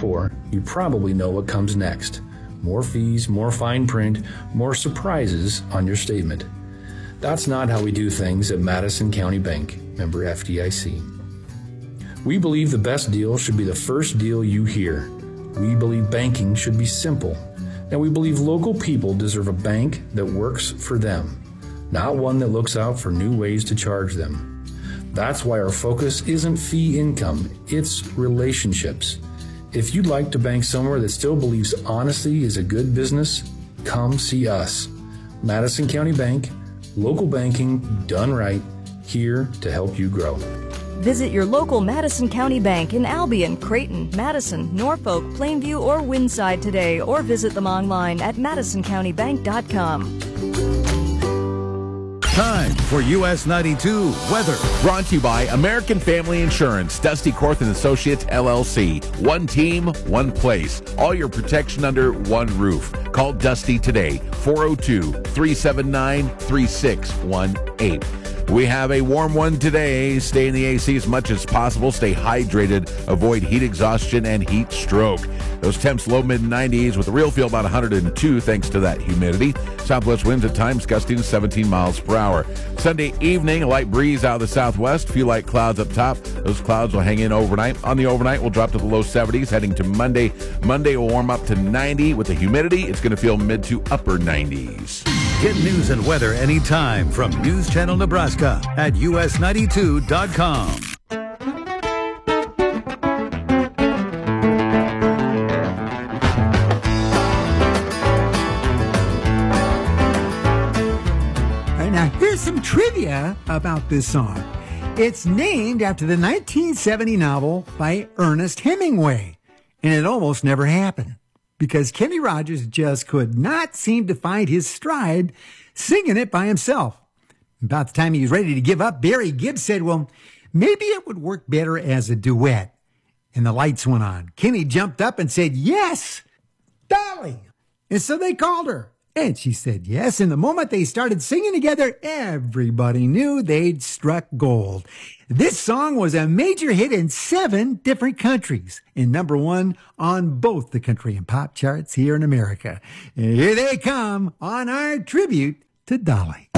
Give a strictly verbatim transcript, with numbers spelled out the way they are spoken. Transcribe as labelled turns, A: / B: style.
A: before, you probably know what comes next. More fees, more fine print, more surprises on your statement. That's not how we do things at Madison County Bank, member F D I C. We believe the best deal should be the first deal you hear. We believe banking should be simple. And we believe local people deserve a bank that works for them, not one that looks out for new ways to charge them. That's why our focus isn't fee income, it's relationships. If you'd like to bank somewhere that still believes honesty is a good business, come see us. Madison County Bank, local banking done right, here to help you grow.
B: Visit your local Madison County Bank in Albion, Creighton, Madison, Norfolk, Plainview, or Windside today, or visit them online at madison county bank dot com.
C: Time for U S ninety-two weather.
D: Brought to you by American Family Insurance, Dusty Korth and Associates, L L C. One team, one place. All your protection under one roof. Call Dusty today, four oh two, three seven nine, three six one eight. We have a warm one today. Stay in the A C as much as possible. Stay hydrated. Avoid heat exhaustion and heat stroke. Those temps low mid nineties with a real feel about one hundred two thanks to that humidity. Southwest winds at times gusting to seventeen miles per hour. Sunday evening, a light breeze out of the southwest. A few light clouds up top. Those clouds will hang in overnight. On the overnight, we'll drop to the low seventies. Heading to Monday. Monday will warm up to ninety. With the humidity, it's going to feel mid to upper nineties.
C: Get news and weather anytime from News Channel Nebraska at U S ninety-two dot com.
E: Now, here's some trivia about this song. It's named after the nineteen seventy novel by Ernest Hemingway, and it almost never happened because Kenny Rogers just could not seem to find his stride singing it by himself. About the time he was ready to give up, Barry Gibb said, well, maybe it would work better as a duet. And the lights went on. Kenny jumped up and said, yes, Dolly. And so they called her. And she said yes, and the moment they started singing together, everybody knew they'd struck gold. This song was a major hit in seven different countries, and number one on both the country and pop charts here in America. And here they come on our tribute to Dolly.